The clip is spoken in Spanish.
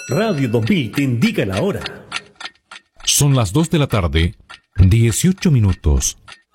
Radio 2000 te indica la hora. Son las 2 de la tarde, 18 minutos.